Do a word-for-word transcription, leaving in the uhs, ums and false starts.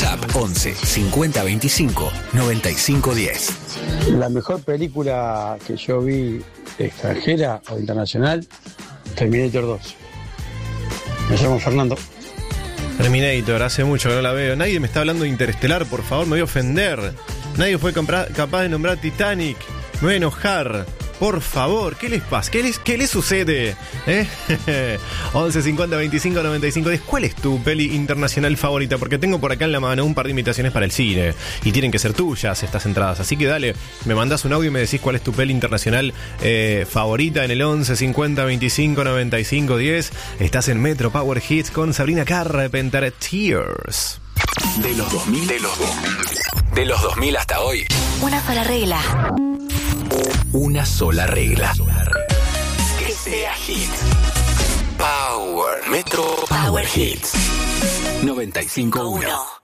WhatsApp once cincuenta veinticinco noventa y cinco diez. La mejor película que yo vi extranjera o internacional, Terminator dos. Me llamo Fernando. Terminator, hace mucho que no la veo. Nadie me está hablando de Interestelar, por favor, me voy a ofender. Nadie fue compra- capaz de nombrar Titanic. Me voy a enojar. Por favor, ¿qué les pasa? ¿Qué les, qué les sucede? ¿Eh? once cincuenta veinticinco noventa y cinco diez. ¿Cuál es tu peli internacional favorita? Porque tengo por acá en la mano un par de invitaciones para el cine. Y tienen que ser tuyas estas entradas. Así que dale, me mandás un audio y me decís cuál es tu peli internacional eh, favorita en el once cincuenta veinticinco noventa y cinco diez. Estás en Metro Power Hits con Sabrina Carpenter, Tears. De los dos mil, de los dos mil. De los dos mil hasta hoy. Una sola regla. Una sola regla. Que sea hit. Power. Metro Power Hits. noventa y cinco punto uno.